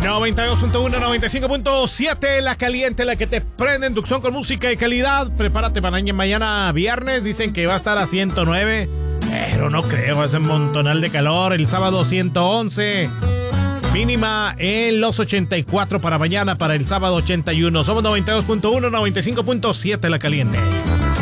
92.1, 95.7, la caliente, la que te prende en Tucson con música de calidad. Prepárate para mañana viernes, dicen que va a estar a 109, pero no creo, hace un montonal de calor. El sábado 111, mínima en los 84 para mañana, para el sábado 81. Somos 92.1, 95.7, la caliente.